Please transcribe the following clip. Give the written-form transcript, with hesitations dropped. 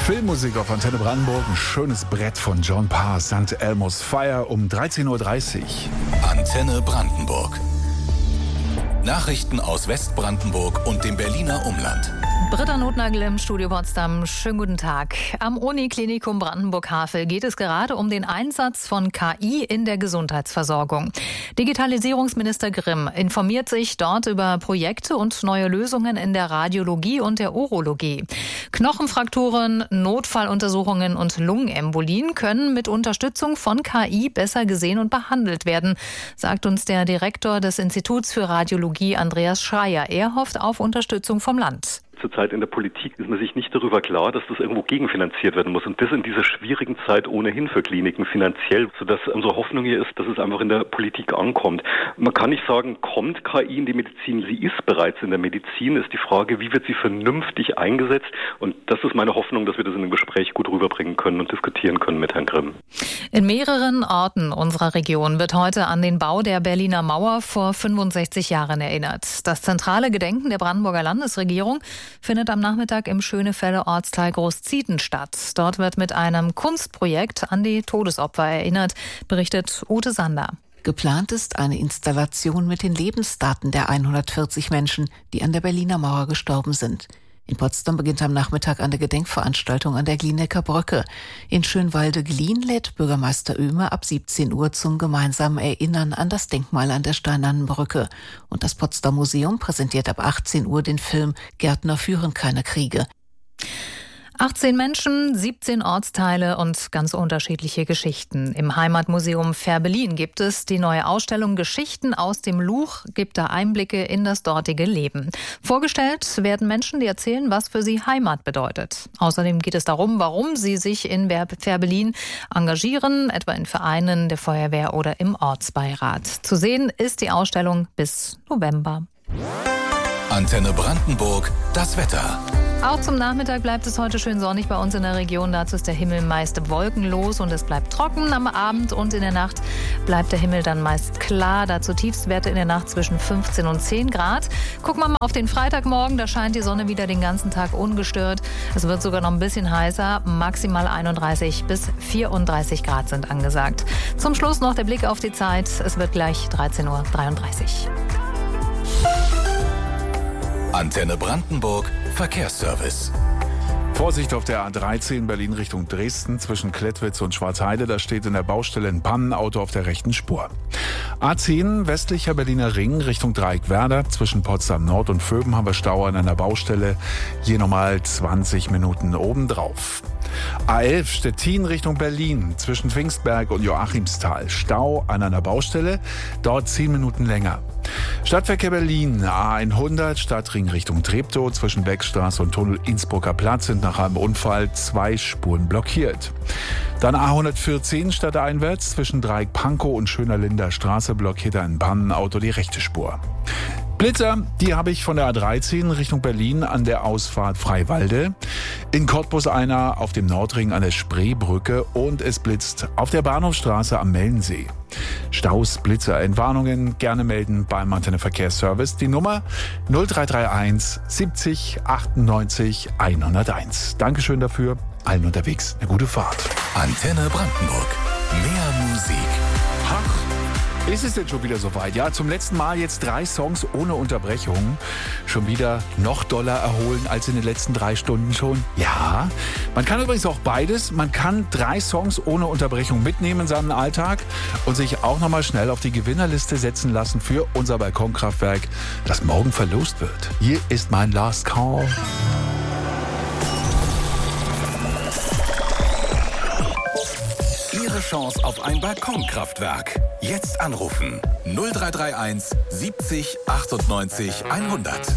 Filmmusik auf Antenne Brandenburg, ein schönes Brett von John Parr, St. Elmo's Fire um 13.30 Uhr. Antenne Brandenburg. Nachrichten aus Westbrandenburg und dem Berliner Umland. Britta Notnagel im Studio Potsdam. Schönen guten Tag. Am Uniklinikum Brandenburg-Havel geht es gerade um den Einsatz von KI in der Gesundheitsversorgung. Digitalisierungsminister Grimm informiert sich dort über Projekte und neue Lösungen in der Radiologie und der Urologie. Knochenfrakturen, Notfalluntersuchungen und Lungenembolien können mit Unterstützung von KI besser gesehen und behandelt werden, sagt uns der Direktor des Instituts für Radiologie Andreas Schreier. Er hofft auf Unterstützung vom Land. Zurzeit in der Politik ist man sich nicht darüber klar, dass das irgendwo gegenfinanziert werden muss. Und das in dieser schwierigen Zeit ohnehin für Kliniken finanziell, sodass unsere Hoffnung hier ist, dass es einfach in der Politik ankommt. Man kann nicht sagen, kommt KI in die Medizin? Sie ist bereits in der Medizin. Ist die Frage, wie wird sie vernünftig eingesetzt? Und das ist meine Hoffnung, dass wir das in einem Gespräch gut rüberbringen können und diskutieren können mit Herrn Grimm. In mehreren Orten unserer Region wird heute an den Bau der Berliner Mauer vor 65 Jahren erinnert. Das zentrale Gedenken der Brandenburger Landesregierung findet am Nachmittag im Schönefelder Ortsteil Großzieten statt. Dort wird mit einem Kunstprojekt an die Todesopfer erinnert, berichtet Ute Sander. Geplant ist eine Installation mit den Lebensdaten der 140 Menschen, die an der Berliner Mauer gestorben sind. In Potsdam beginnt am Nachmittag eine Gedenkveranstaltung an der Glienecker Brücke. In Schönwalde-Glien lädt Bürgermeister Oehme ab 17 Uhr zum gemeinsamen Erinnern an das Denkmal an der Steinernen Brücke. Und das Potsdam Museum präsentiert ab 18 Uhr den Film »Gärtner führen keine Kriege«. 18 Menschen, 17 Ortsteile und ganz unterschiedliche Geschichten. Im Heimatmuseum Fährberlin gibt es die neue Ausstellung Geschichten aus dem Luch, gibt da Einblicke in das dortige Leben. Vorgestellt werden Menschen, die erzählen, was für sie Heimat bedeutet. Außerdem geht es darum, warum sie sich in Fährberlin engagieren, etwa in Vereinen, der Feuerwehr oder im Ortsbeirat. Zu sehen ist die Ausstellung bis November. Antenne Brandenburg, das Wetter. Auch zum Nachmittag bleibt es heute schön sonnig bei uns in der Region. Dazu ist der Himmel meist wolkenlos und es bleibt trocken. Am Abend und in der Nacht bleibt der Himmel dann meist klar. Dazu Tiefstwerte in der Nacht zwischen 15 und 10 Grad. Gucken wir mal auf den Freitagmorgen. Da scheint die Sonne wieder den ganzen Tag ungestört. Es wird sogar noch ein bisschen heißer. Maximal 31 bis 34 Grad sind angesagt. Zum Schluss noch der Blick auf die Zeit. Es wird gleich 13.33 Uhr. Antenne Brandenburg, Verkehrsservice. Vorsicht auf der A13 Berlin Richtung Dresden zwischen Klettwitz und Schwarzheide. Da steht in der Baustelle ein Pannenauto auf der rechten Spur. A10 westlicher Berliner Ring Richtung Dreieckwerder. Zwischen Potsdam Nord und Vöben haben wir Stau an einer Baustelle. Hier nochmal 20 Minuten obendrauf. A11 Stettin Richtung Berlin zwischen Pfingstberg und Joachimsthal. Stau an einer Baustelle, dort 10 Minuten länger. Stadtverkehr Berlin, A100 Stadtring Richtung Treptow zwischen Beckstraße und Tunnel Innsbrucker Platz sind nach einem Unfall 2 Spuren blockiert. Dann A114 stadteinwärts zwischen Dreieck Pankow und Schöner-Linder Straße blockiert ein Pannenauto die rechte Spur. Blitzer, die habe ich von der A13 Richtung Berlin an der Ausfahrt Freiwalde. In Cottbus einer auf dem Nordring an der Spreebrücke und es blitzt auf der Bahnhofstraße am Mellensee. Staus, Blitzer, Entwarnungen gerne melden beim Antenne Verkehrsservice. Die Nummer 0331 70 98 101. Dankeschön dafür. Allen unterwegs eine gute Fahrt. Antenne Brandenburg. Mehr Musik. Ist es denn schon wieder soweit? Ja, zum letzten Mal jetzt 3 Songs ohne Unterbrechung. Schon wieder noch doller erholen als in den letzten 3 Stunden schon. Ja, man kann übrigens auch beides. Man kann 3 Songs ohne Unterbrechung mitnehmen in seinen Alltag und sich auch nochmal schnell auf die Gewinnerliste setzen lassen für unser Balkonkraftwerk, das morgen verlost wird. Hier ist mein Last Call. Ihre Chance auf ein Balkonkraftwerk. Jetzt anrufen 0331 70 98 100.